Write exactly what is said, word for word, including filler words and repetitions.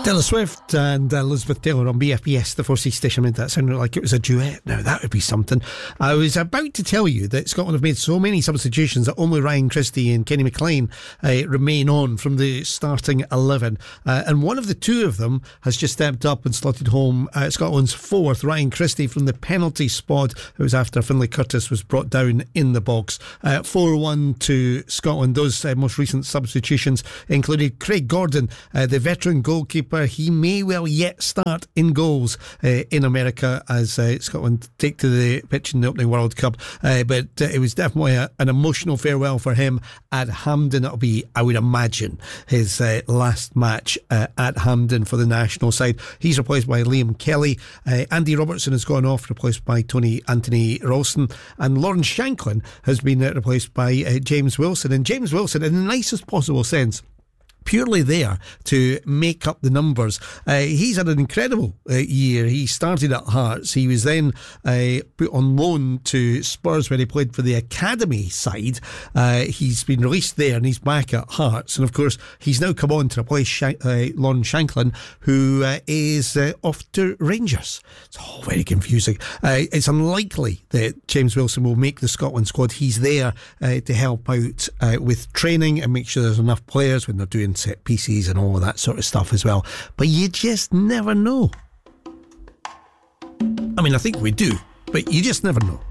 Taylor Swift and Elizabeth Taylor on B F B S, the four C station. I mean, that sounded like it was a duet. Now, that would be something. I was about to tell you that Scotland have made so many substitutions that only Ryan Christie and Kenny McLean uh, remain on from the starting eleven. Uh, and one of the two of them has just stepped up and slotted home uh, Scotland's fourth, Ryan Christie, from the penalty spot. It was after Finlay Curtis was brought down in the box. Uh, four one to Scotland. Those uh, most recent substitutions included Craig Gordon, uh, the veteran goalkeeper. He may well yet start in goals uh, in America as uh, Scotland take to the pitch in the opening World Cup. Uh, but uh, it was definitely a, an emotional farewell for him at Hampden. It'll be, I would imagine, his uh, last match uh, at Hampden for the national side. He's replaced by Liam Kelly. Uh, Andy Robertson has gone off, replaced by Tony Anthony Ralston. And Lawrence Shanklin has been uh, replaced by uh, James Wilson. And James Wilson, in the nicest possible sense, purely there to make up the numbers. Uh, he's had an incredible uh, year. He started at Hearts. He was then uh, put on loan to Spurs where he played for the academy side. Uh, he's been released there and he's back at Hearts. And of course, he's now come on to replace Shank- uh, Lon Shanklin, who uh, is uh, off to Rangers. It's all very confusing. Uh, it's unlikely that James Wilson will make the Scotland squad. He's there uh, to help out uh, with training and make sure there's enough players when they're doing set pieces and all of that sort of stuff as well. But you just never know. I mean, I think we do, but you just never know.